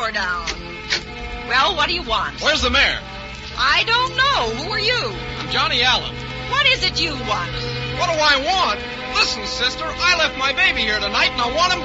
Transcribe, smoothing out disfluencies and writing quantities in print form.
door down. Well, what do you want? Where's the mayor? I don't know. Who are you? I'm Johnny Allen. What is it you want? What do I want? Listen, sister, I left my baby here tonight and I want him